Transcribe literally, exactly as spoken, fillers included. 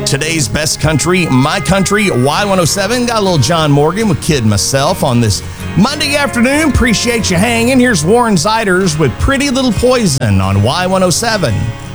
Today's best country, My Country, Y one oh seven. Got a little John Morgan with Kid myself on this Monday afternoon. Appreciate you hanging. Here's Warren Zeiders with Pretty Little Poison on Y one oh seven.